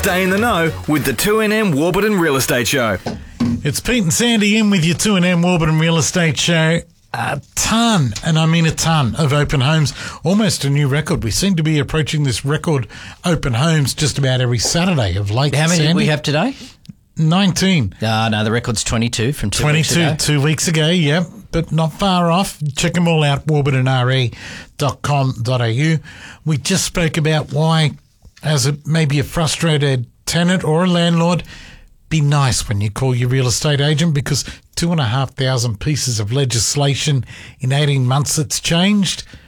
Stay in the know with the 2NM Warburton Real Estate Show. It's Pete and Sandy in with your 2NM Warburton Real Estate Show. A ton, and I mean a ton, of open homes. Almost a new record. We seem to be approaching this record open homes just about every Saturday of late. How many Sandy? did we have today? 19. No, the record's 22 from 2 weeks ago. 2 weeks ago, yep, but not far off. Check them all out, warburtonre.com.au. We just spoke about why, as maybe a frustrated tenant or a landlord, be nice when you call your real estate agent, because 2,500 pieces of legislation in 18 months it's changed.